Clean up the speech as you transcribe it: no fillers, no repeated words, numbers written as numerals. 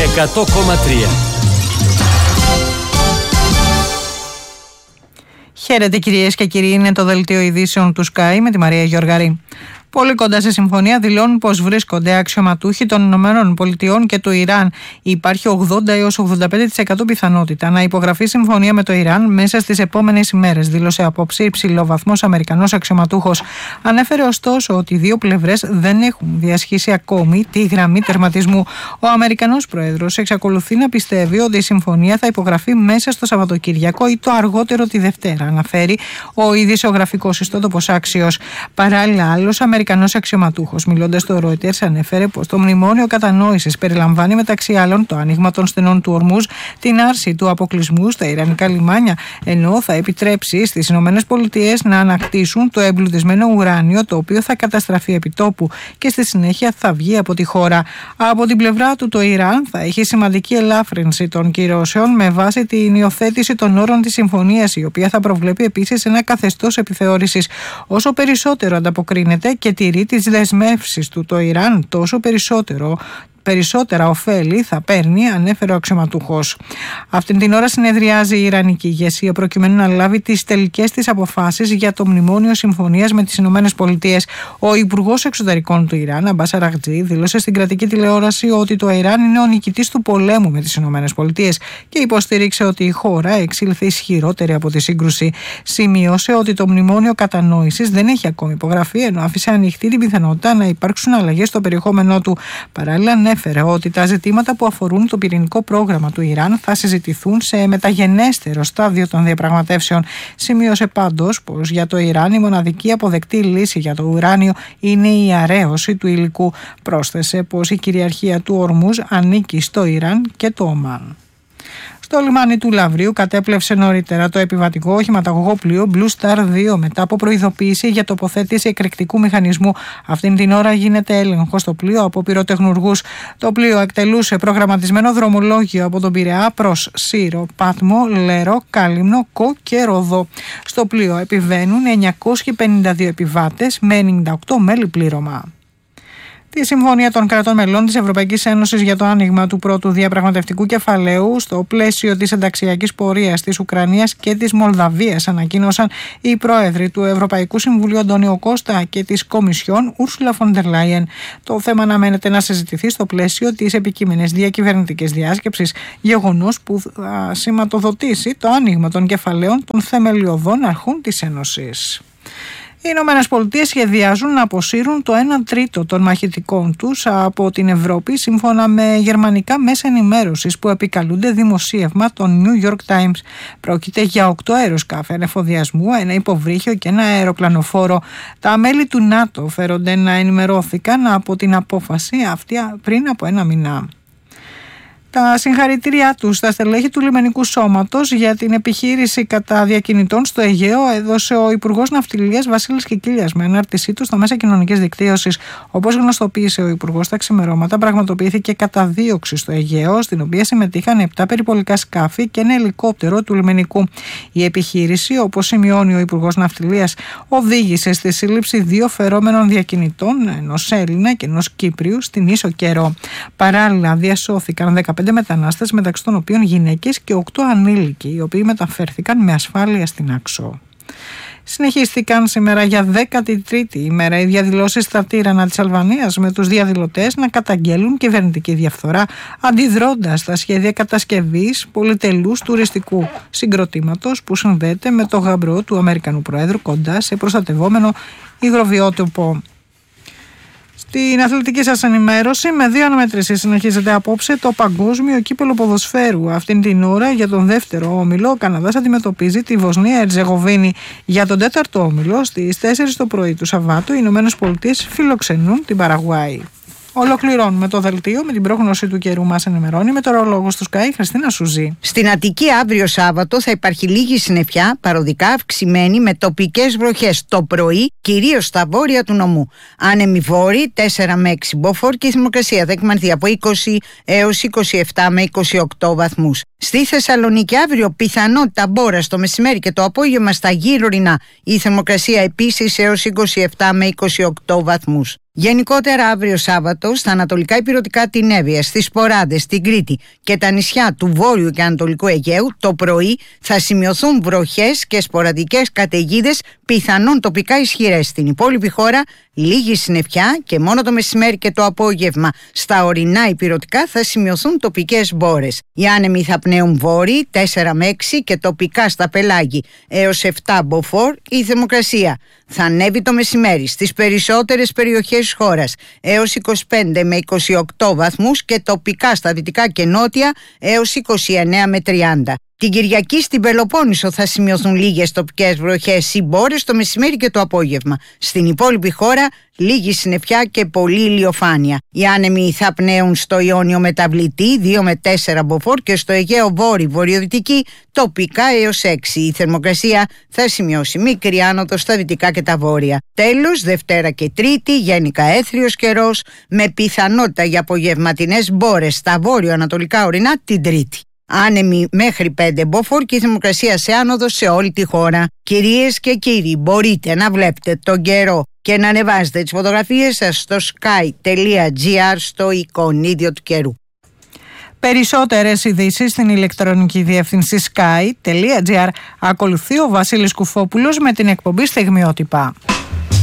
100,3. Χαίρετε κυρίες και κύριοι, είναι το δελτίο ειδήσεων του Sky με τη Μαρία Γεωργαρή. Πολύ κοντά σε συμφωνία δηλώνουν πως βρίσκονται αξιωματούχοι των Ηνωμένων Πολιτειών και του Ιράν. Υπάρχει 80 έως 85% πιθανότητα να υπογραφεί συμφωνία με το Ιράν μέσα στις επόμενες ημέρες, δήλωσε απόψε υψηλόβαθμος Αμερικανός αξιωματούχος. Ανέφερε ωστόσο ότι οι δύο πλευρές δεν έχουν διασχίσει ακόμη τη γραμμή τερματισμού. Ο Αμερικανός Πρόεδρος εξακολουθεί να πιστεύει ότι η συμφωνία θα υπογραφεί μέσα στο Σαββατοκύριακο ή το αργότερο τη Δευτέρα, αναφέρει ο ειδησιογραφικός ιστότοπος Άξιος. Παράλληλα, άλλος Αμερικανός αξιωματούχος, μιλώντας στο Reuters, ανέφερε πως το μνημόνιο κατανόησης περιλαμβάνει μεταξύ άλλων το άνοιγμα των στενών του Ορμούζ, την άρση του αποκλεισμού στα ιρανικά λιμάνια, ενώ θα επιτρέψει στις ΗΠΑ να ανακτήσουν το εμπλουτισμένο ουράνιο, το οποίο θα καταστραφεί επιτόπου και στη συνέχεια θα βγει από τη χώρα. Από την πλευρά του, το Ιράν θα έχει σημαντική ελάφρυνση των κυρώσεων με βάση την υιοθέτηση των όρων της συμφωνίας, η οποία θα προβλέπει επίσης ένα καθεστώς επιθεώρησης. Όσο περισσότερο ανταποκρίνεται και τηρεί τις δεσμεύσεις του το Ιράν, τόσο περισσότερα ωφέλη θα παίρνει, ανέφερε ο αξιωματούχος. Αυτή την ώρα συνεδριάζει η Ιρανική ηγεσία προκειμένου να λάβει τις τελικές της αποφάσεις για το μνημόνιο συμφωνίας με τις ΗΠΑ. Ο Υπουργός Εξωτερικών του Ιράν, Αμπάς Αραγτζή, δήλωσε στην κρατική τηλεόραση ότι το Ιράν είναι ο νικητής του πολέμου με τις ΗΠΑ και υποστήριξε ότι η χώρα εξήλθε ισχυρότερη από τη σύγκρουση. Σημείωσε ότι το μνημόνιο κατανόησης δεν έχει ακόμη υπογραφεί, ενώ άφησε ανοιχτή την πιθανότητα να υπάρξουν αλλαγές στο περιεχόμενό του. Παράλληλα, ανέφερε ότι τα ζητήματα που αφορούν το πυρηνικό πρόγραμμα του Ιράν θα συζητηθούν σε μεταγενέστερο στάδιο των διαπραγματεύσεων. Σημείωσε πάντως πως για το Ιράν η μοναδική αποδεκτή λύση για το ουράνιο είναι η αραίωση του υλικού. Πρόσθεσε πως η κυριαρχία του Ορμούζ ανήκει στο Ιράν και το Ομάν. Στο λιμάνι του Λαυρίου κατέπλευσε νωρίτερα το επιβατικό οχηματαγωγό πλοίο Blue Star 2 μετά από προειδοποίηση για τοποθέτηση εκρηκτικού μηχανισμού. Αυτήν την ώρα γίνεται έλεγχο στο πλοίο από πυροτεχνουργούς. Το πλοίο εκτελούσε προγραμματισμένο δρομολόγιο από τον Πειραιά προς Σύρο, Πάτμο, Λέρο, Κάλυμνο, Κο και Ροδό. Στο πλοίο επιβαίνουν 952 επιβάτες με 98 μέλη πλήρωμα. Τη συμφωνία των κρατών μελών της Ευρωπαϊκής Ένωσης για το άνοιγμα του πρώτου διαπραγματευτικού κεφαλαίου στο πλαίσιο της ενταξιακής πορείας της Ουκρανίας και της Μολδαβίας ανακοίνωσαν οι πρόεδροι του Ευρωπαϊκού Συμβουλίου Αντώνιο Κώστα και της Κομισιόν Ούρσουλα φον ντερ Λάιεν. Το θέμα αναμένεται να συζητηθεί στο πλαίσιο της επικείμενης διακυβερνητικής διάσκεψης, γεγονός που θα σηματοδοτήσει το άνοιγμα των κεφαλαίων των θεμελιωδών αρχών της Ένωσης. Οι Ηνωμένες Πολιτείες σχεδιάζουν να αποσύρουν το 1 τρίτο των μαχητικών τους από την Ευρώπη, σύμφωνα με γερμανικά μέσα ενημέρωσης που επικαλούνται δημοσίευμα των New York Times. Πρόκειται για 8 αεροσκάφη ανεφοδιασμού, ένα υποβρύχιο και ένα αεροπλανοφόρο. Τα μέλη του ΝΑΤΟ φέρονται να ενημερώθηκαν από την απόφαση αυτή πριν από ένα μήνα. Τα συγχαρητήριά του στα στελέχη του λιμενικού σώματος για την επιχείρηση κατά διακινητών στο Αιγαίο έδωσε ο Υπουργός Ναυτιλίας Βασίλης Κικίλιας με ανάρτησή του στα μέσα κοινωνικής δικτύωσης. Όπως γνωστοποίησε ο Υπουργός, τα ξημερώματα πραγματοποιήθηκε καταδίωξη στο Αιγαίο, στην οποία συμμετείχαν 7 περιπολικά σκάφη και ένα ελικόπτερο του λιμενικού. Η επιχείρηση, όπως σημειώνει ο Υπουργός Ναυτιλίας, οδήγησε στη σύλληψη 2 φερόμενων διακινητών, ενός Έλληνα και ενός Κύπριου, στην ίσο καιρό. Παράλληλα, διασώθηκαν 15 μετανάστες, μεταξύ των οποίων γυναίκες και 8 ανήλικοι, οι οποίοι μεταφέρθηκαν με ασφάλεια στην Άξο. Συνεχίστηκαν σήμερα για 13η ημέρα οι διαδηλώσεις στα τύρανα της Αλβανίας, με τους διαδηλωτές να καταγγέλουν κυβερνητική διαφθορά, αντιδρώντας στα σχέδια κατασκευής πολυτελούς τουριστικού συγκροτήματος που συνδέεται με το γαμπρό του Αμερικανού Προέδρου κοντά σε προστατευόμενο υγροβιότοπο. Στην αθλητική σας ενημέρωση, με 2 αναμετρήσεις συνεχίζεται απόψε το παγκόσμιο κύπελλο ποδοσφαίρου. Αυτήν την ώρα, για τον δεύτερο όμιλο, ο Καναδάς αντιμετωπίζει τη Βοσνία Ερζεγοβίνη. Για τον τέταρτο όμιλο, στις 4 το πρωί του Σαββάτου, οι Ηνωμένες Πολιτείες φιλοξενούν την Παραγουάη. Ολοκληρώνουμε το δελτίο με την πρόγνωση του καιρού. Μας ενημερώνει μετεωρολόγος του Sky Χριστίνα Σουζή. Στην Αττική αύριο Σάββατο θα υπάρχει λίγη συννεφιά, παροδικά αυξημένη με τοπικές βροχές το πρωί, κυρίως στα βόρεια του νομού. Άνεμοι βόρειοι 4 με 6 μποφόρ και η θερμοκρασία θα εκμανθεί από 20 έως 27 με 28 βαθμούς. Στη Θεσσαλονίκη αύριο πιθανότητα μπόρας το μεσημέρι και το απόγευμα στα γύρω-ρινά, η θερμοκρασία επίσης έως 27 με 28 βαθμούς. Γενικότερα αύριο Σάββατο στα ανατολικά ηπειρωτικά την Εύβοια, στις Ποράντες, την Κρήτη και τα νησιά του Βόρειου και Ανατολικού Αιγαίου το πρωί θα σημειωθούν βροχές και σποραδικές καταιγίδες, πιθανόν τοπικά ισχυρές. Στην υπόλοιπη χώρα λίγη συννεφιά και μόνο το μεσημέρι και το απόγευμα στα ορεινά ηπειρωτικά θα σημειωθούν τοπικές μπόρες. Οι άνεμοι θα πνέουν βόρειοι 4 με 6 και τοπικά στα πελάγη έως 7 μποφόρ. Η θερμοκρασία θα ανέβει το μεσημέρι στις περισσότερες περιοχές της χώρας έως 25 με 28 βαθμούς και τοπικά στα δυτικά και νότια έως 29 με 30. Την Κυριακή στην Πελοπόννησο θα σημειωθούν λίγες τοπικές βροχές ή μπόρες το μεσημέρι και το απόγευμα. Στην υπόλοιπη χώρα λίγη συννεφιά και πολλή ηλιοφάνεια. Οι άνεμοι θα πνέουν στο Ιόνιο μεταβλητή 2 με 4 μποφόρ και στο Αιγαίο βορειοδυτική τοπικά έως 6. Η θερμοκρασία θα σημειώσει μικρή άνοδο στα δυτικά και τα βόρεια. Τέλος, Δευτέρα και Τρίτη γενικά έθριος καιρός με πιθανότητα για απογευματινές μπόρες στα βόρειο-ανατολικά ορεινά την Τρίτη. Άνεμοι μέχρι 5 μποφόρ και η θερμοκρασία σε άνοδο σε όλη τη χώρα. Κυρίες και κύριοι, μπορείτε να βλέπετε τον καιρό και να ανεβάζετε τις φωτογραφίες σας στο sky.gr στο εικονίδιο του καιρού. Περισσότερες ειδήσεις στην ηλεκτρονική διεύθυνση sky.gr. Ακολουθεί ο Βασίλης Κουφόπουλος με την εκπομπή Στιγμιότυπα.